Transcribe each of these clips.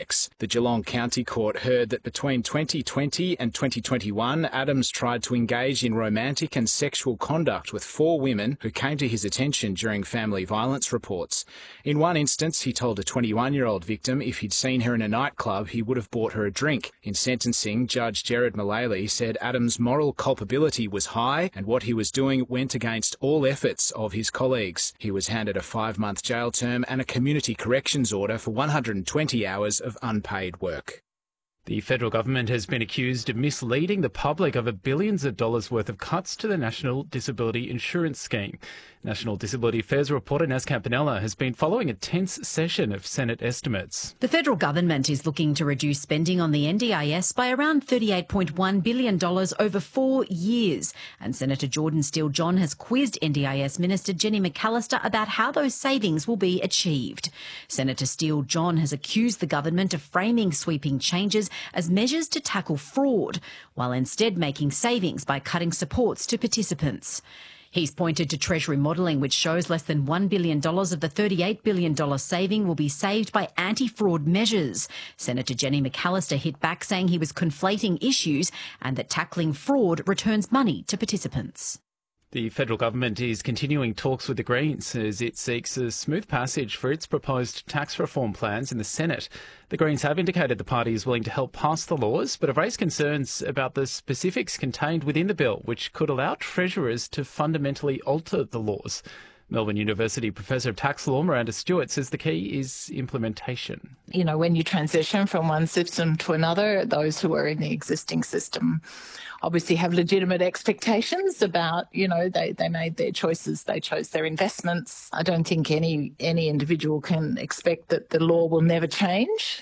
sex. The Geelong County Court heard that between 2020 and 2021, Adams tried to engage in romantic and sexual conduct with 4 women who came to his attention during family violence reports. In one instance, he told a 21-year-old victim if he'd seen her in a nightclub, he would have bought her a drink. In sentencing, Judge Gerard Mullally said Adams' moral culpability was high and what he was doing went against all efforts of his colleagues. He was handed a 5-month jail term and a community corrections order for 120 hours of unpaid work. The federal government has been accused of misleading the public over billions of dollars worth of cuts to the National Disability Insurance Scheme. National Disability Affairs reporter Naz Campanella has been following a tense session of Senate estimates. The federal government is looking to reduce spending on the NDIS by around $38.1 billion over 4 years. And Senator Jordan Steele-John has quizzed NDIS Minister Jenny McAllister about how those savings will be achieved. Senator Steele-John has accused the government of framing sweeping changes as measures to tackle fraud, while instead making savings by cutting supports to participants. He's pointed to Treasury modelling, which shows less than $1 billion of the $38 billion saving will be saved by anti-fraud measures. Senator Jenny McAllister hit back, saying he was conflating issues and that tackling fraud returns money to participants. The federal government is continuing talks with the Greens as it seeks a smooth passage for its proposed tax reform plans in the Senate. The Greens have indicated the party is willing to help pass the laws, but have raised concerns about the specifics contained within the bill, which could allow treasurers to fundamentally alter the laws. Melbourne University Professor of Tax Law Miranda Stewart says the key is implementation. You know, when you transition from one system to another, those who are in the existing system obviously have legitimate expectations about, you know, they made their choices, they chose their investments. I don't think any individual can expect that the law will never change.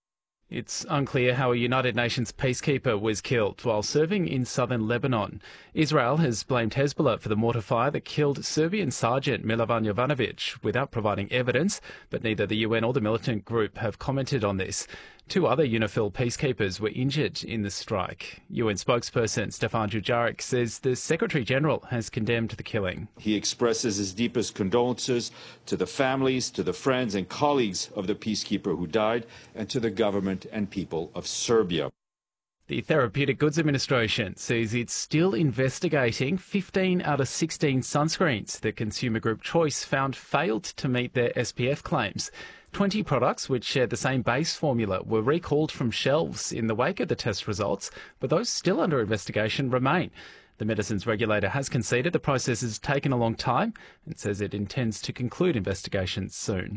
It's unclear how a United Nations peacekeeper was killed while serving in southern Lebanon. Israel has blamed Hezbollah for the mortar fire that killed Serbian Sergeant Milovan Jovanovic without providing evidence, but neither the UN or the militant group have commented on this. 2 other UNIFIL peacekeepers were injured in the strike. UN spokesperson Stefan Dujarric says the Secretary-General has condemned the killing. He expresses his deepest condolences to the families, to the friends and colleagues of the peacekeeper who died, and to the government and people of Serbia. The Therapeutic Goods Administration says it's still investigating 15 out of 16 sunscreens that consumer group Choice found failed to meet their SPF claims. 20 products which share the same base formula were recalled from shelves in the wake of the test results, but those still under investigation remain. The medicines regulator has conceded the process has taken a long time and says it intends to conclude investigations soon.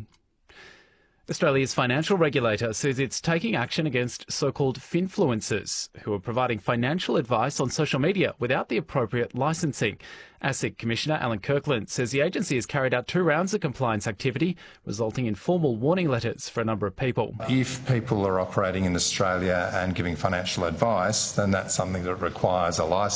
Australia's financial regulator says it's taking action against so-called finfluencers who are providing financial advice on social media without the appropriate licensing. ASIC Commissioner Alan Kirkland says the agency has carried out 2 rounds of compliance activity, resulting in formal warning letters for a number of people. If people are operating in Australia and giving financial advice, then that's something that requires a licence.